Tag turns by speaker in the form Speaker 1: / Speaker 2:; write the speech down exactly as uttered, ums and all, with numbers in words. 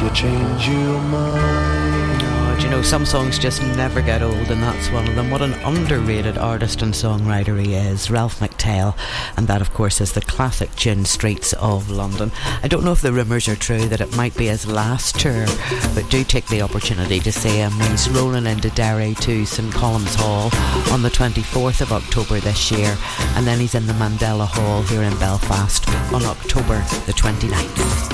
Speaker 1: you change your mind.
Speaker 2: Oh, do you know, some songs just never get old, and that's one of them. What an underrated artist and songwriter he is, Ralph McTell. And that, of course, is the classic tune Streets of London. I don't know if the rumours are true that it might be his last tour, but do take the opportunity to see him. He's rolling into Derry to St Colum's Hall on the twenty-fourth of October this year, and then he's in the Mandela Hall here in Belfast on October the twenty-ninth.